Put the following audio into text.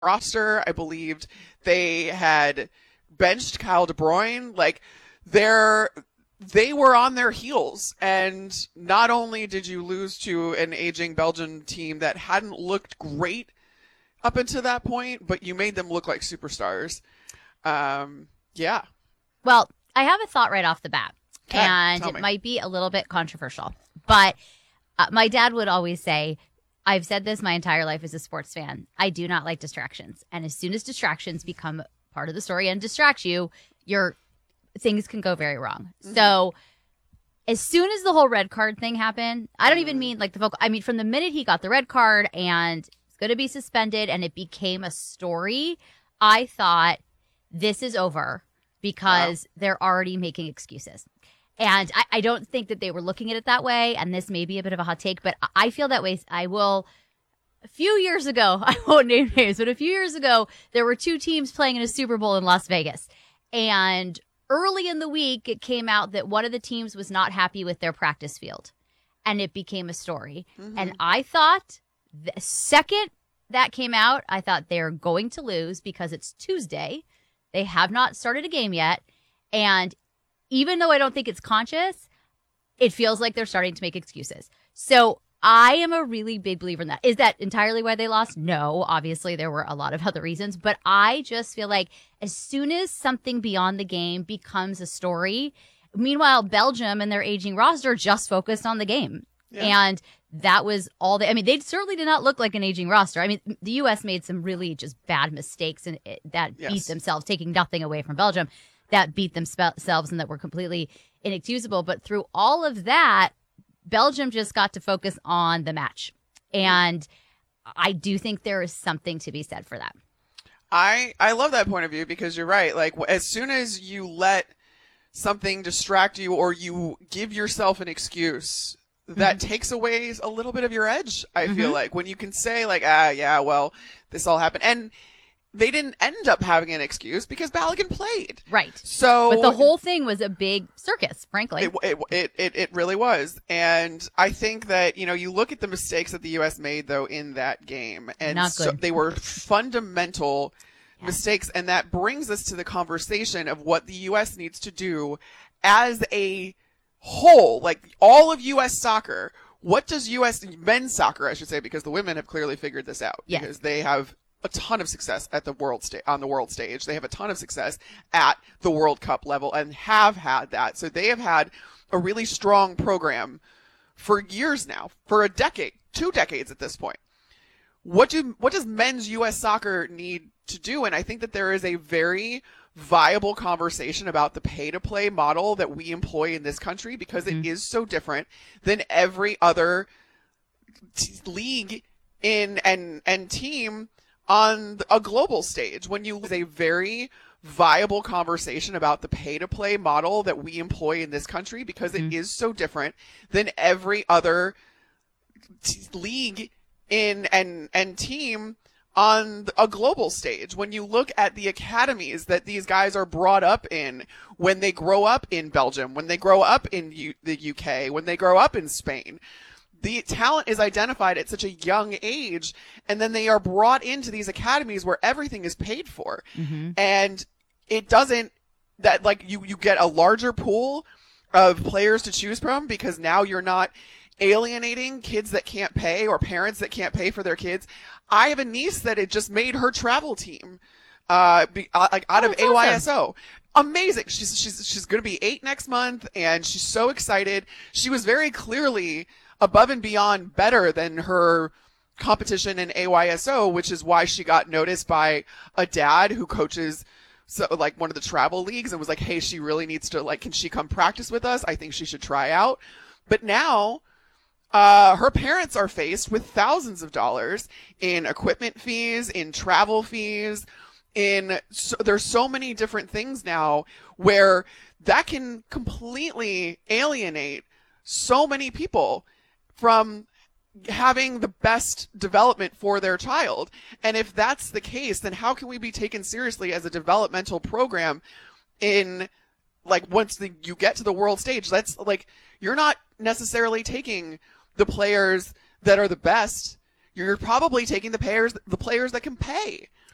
roster. I believed they had benched Kyle De Bruyne. Like they're they were on their heels. And not only did you lose to an aging Belgian team that hadn't looked great up until that point, but you made them look like superstars. Yeah. Well, I have a thought right off the bat, Okay, and tell it me. might be a little bit controversial, but my dad would always say, I've said this my entire life as a sports fan, I do not like distractions. And as soon as distractions become part of the story and distract you, your things can go very wrong. Mm-hmm. So as soon as the whole red card thing happened, I don't even mean like the vocal. I mean, from the minute he got the red card and it's going to be suspended and it became a story, I thought this is over because they're already making excuses. And I don't think that they were looking at it that way. And this may be a bit of a hot take, but I feel that way. I will. A few years ago, I won't name names, but a few years ago, there were two teams playing in a Super Bowl in Las Vegas. And early in the week, it came out that one of the teams was not happy with their practice field. And it became a story. Mm-hmm. And I thought the second that came out, I thought they're going to lose because it's Tuesday. They have not started a game yet. And even though I don't think it's conscious, it feels like they're starting to make excuses. So I am a really big believer in that. Is that entirely why they lost? No, obviously there were a lot of other reasons, but I just feel like as soon as something beyond the game becomes a story, meanwhile, Belgium and their aging roster just focused on the game. Yeah. And that was all they certainly did not look like an aging roster. I mean, the U.S. made some really just bad mistakes and that beat themselves, taking nothing away from Belgium, that beat themselves and that were completely inexcusable. But through all of that, Belgium just got to focus on the match. And I do think there is something to be said for that. I love that point of view because you're right. Like as soon as you let something distract you or you give yourself an excuse, that takes away a little bit of your edge, I feel like. When you can say like, yeah, well, this all happened. And they didn't end up having an excuse because Balogun played. Right. So, but the whole thing was a big circus, frankly. It really was. And I think that, you look at the mistakes that the U.S. made, though, in that game. And Not good. So they were fundamental mistakes. And that brings us to the conversation of what the U.S. needs to do as a whole. Like all of U.S. soccer, what does U.S. men's soccer, I should say, because the women have clearly figured this out. Yes. Because they have a ton of success at the on the world stage. They have a ton of success at the World Cup level and have had that. So they have had a really strong program for years now, for a decade, 2 decades at this point. What does men's U.S. soccer need to do? And I think that there is a very viable conversation about the pay-to-play model that we employ in this country because it is so different than every other league and team on a global stage. When you lose a very viable conversation about the pay-to-play model that we employ in this country because it is so different than every other league and team on a global stage. When you look at the academies that these guys are brought up in, when they grow up in Belgium, when they grow up in the UK, when they grow up in Spain, the talent is identified at such a young age, and then they are brought into these academies where everything is paid for. And it doesn't, that like you get a larger pool of players to choose from because now you're not alienating kids that can't pay or parents that can't pay for their kids. I have a niece that it just made her travel team, out of AYSO. Awesome. Amazing. She's going to be 8 next month, and she's so excited. She was very clearly above and beyond better than her competition in AYSO, which is why she got noticed by a dad who coaches one of the travel leagues and was like, hey, she really needs to, can she come practice with us? I think she should try out. But now her parents are faced with thousands of dollars in equipment fees, in travel fees, there's so many different things now where that can completely alienate so many people from having the best development for their child. And if that's the case, then how can we be taken seriously as a developmental program in once you get to the world stage? That's you're not necessarily taking the players that are the best. You're probably taking the players that can pay.